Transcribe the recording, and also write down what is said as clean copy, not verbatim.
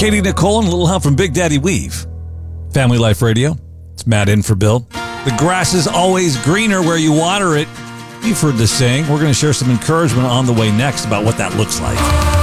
Katie Nicole and a little help from Big Daddy Weave. Family Life Radio. It's Matt in for Bill. The grass is always greener where you water it. You've heard this saying. We're going to share some encouragement on the way next about what that looks like.